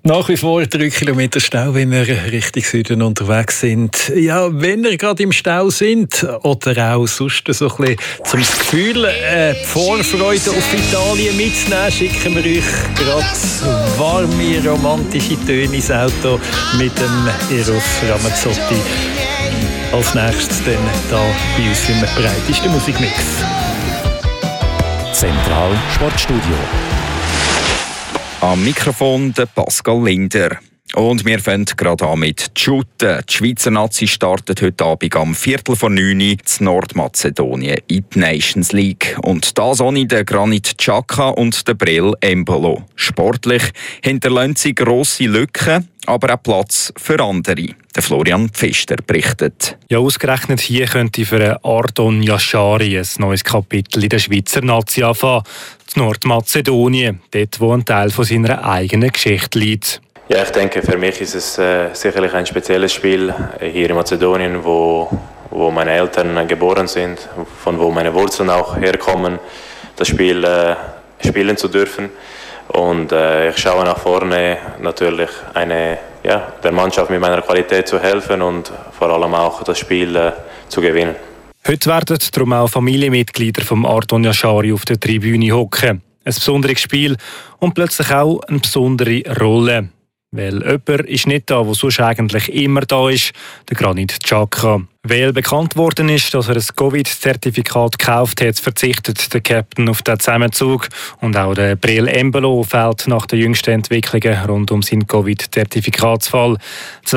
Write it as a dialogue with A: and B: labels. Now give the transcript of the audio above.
A: Nach wie vor 3 Kilometer Stau, wenn wir Richtung Süden unterwegs sind. Ja, wenn wir gerade im Stau sind oder auch sonst so ein bisschen zum Gefühl, die Vorfreude auf Italien mitzunehmen, schicken wir euch gerade warme, romantische Töne ins Auto mit dem Eros Ramazzotti. Als nächstes dann da bei uns im breitesten Musikmix.
B: Zentral Sportstudio.
C: Am Mikrofon der Pascal Linder. Und wir fangen gerade an mit Shooten. Die Schweizer Nazi startet heute Abend am 8:45 in Nordmazedonien in die Nations League. Und das ohne den Granit Xhaka und den Breel Embolo. Sportlich hinterlassen sie grosse Lücken, aber auch Platz für andere. Der Florian Pfister berichtet.
D: Ja, ausgerechnet hier könnte für Ardon Yashari ein neues Kapitel in der Schweizer Nazi anfangen. In Nordmazedonien, dort wo ein Teil von seiner eigenen Geschichte liegt.
E: Ja, ich denke, für mich ist es sicherlich ein spezielles Spiel hier in Mazedonien, wo meine Eltern geboren sind, von wo meine Wurzeln auch herkommen, das Spiel spielen zu dürfen. Und ich schaue nach vorne, natürlich der Mannschaft mit meiner Qualität zu helfen und vor allem auch das Spiel zu gewinnen.
D: Heute werden darum auch Familienmitglieder vom Ardon Yashari auf der Tribüne hocken. Ein besonderes Spiel und plötzlich auch eine besondere Rolle. Weil jemand ist nicht da, der sonst eigentlich immer da ist, der Granit Xhaka. Weil bekannt worden ist, dass er ein Covid-Zertifikat gekauft hat, verzichtet der Captain auf den Zusammenzug. Und auch der Breel Embolo fällt nach den jüngsten Entwicklungen rund um seinen Covid-Zertifikatsfall.